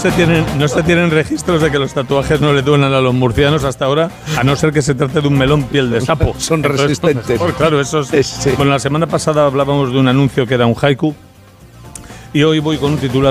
se tienen registros de que los tatuajes no le duelen a los murcianos hasta ahora, a no ser que se trate de un melón piel de sapo. Son resistentes. Mejor, claro, Sí. Bueno, la semana pasada hablábamos de un anuncio que era un haiku y hoy voy con un titular